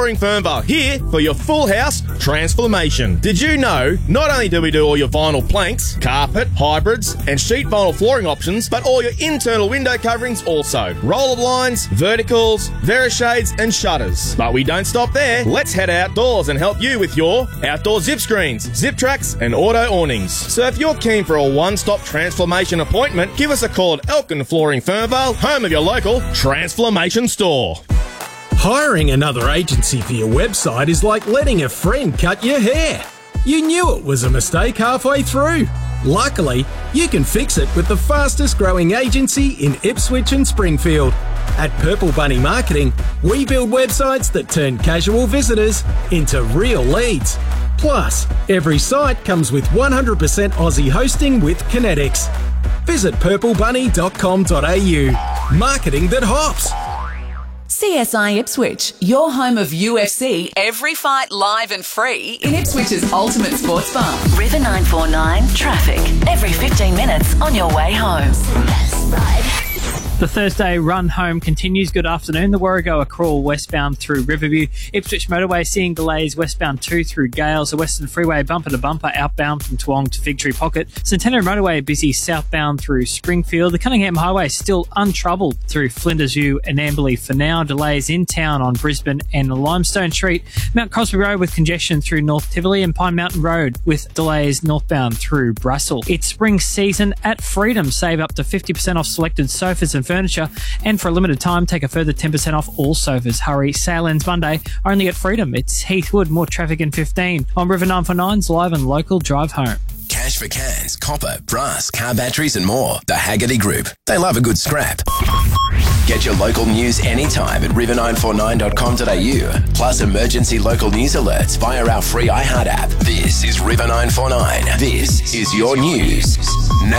Fernvale here for your full house transformation. Did you know not only do we do all your vinyl planks, carpet, hybrids and sheet vinyl flooring options, but all your internal window coverings also. Roller blinds, verticals, verishades and shutters. But we don't stop there. Let's head outdoors and help you with your outdoor zip screens, zip tracks and auto awnings. So if you're keen for a one-stop transformation appointment, give us a call at Elkin Flooring Fernvale, home of your local transformation store. Hiring another agency for your website is like letting a friend cut your hair. You knew it was a mistake halfway through. Luckily, you can fix it with the fastest growing agency in Ipswich and Springfield. At Purple Bunny Marketing, we build websites that turn casual visitors into real leads. Plus, every site comes with 100% Aussie hosting with Kinetics. Visit purplebunny.com.au. Marketing that hops. CSI Ipswich, your home of UFC, every fight live and free in Ipswich's ultimate sports bar. River 949 traffic every 15 minutes on your way home. The Thursday run home continues. Good afternoon. The Warrego crawl westbound through Riverview. Ipswich Motorway seeing delays westbound 2 through Gales. The Western Freeway bumper to bumper outbound from Toowong to Fig Tree Pocket. Centenary Motorway busy southbound through Springfield. The Cunningham Highway still untroubled through Flinders View and Amberley for now. Delays in town on Brisbane and Limestone Street. Mount Crosby Road with congestion through North Tivoli and Pine Mountain Road with delays northbound through Brussels. It's spring season at Freedom. Save up to 50% off selected sofas and furniture, and for a limited time take a further 10% off all sofas. Hurry, sale ends Monday only at Freedom. It's Heathwood. More traffic in 15 on River 949's live and local drive home. Cash for cans, copper, brass, car batteries and more. The Haggerty Group. They love a good scrap. Get your local news anytime at river949.com.au. Plus emergency local news alerts via our free iHeart app. This is River 949. This is your news. Now